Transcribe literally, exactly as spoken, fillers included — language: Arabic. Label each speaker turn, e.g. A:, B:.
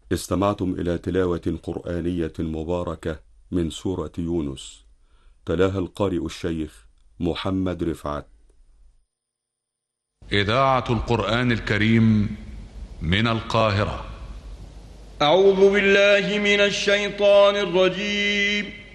A: استمعتم إلى تلاوة قرآنية مباركة من سورة يونس، تلاها القارئ الشيخ محمد رفعت.
B: إذاعة القرآن الكريم من القاهرة.
C: أعوذ بالله من الشيطان الرجيم.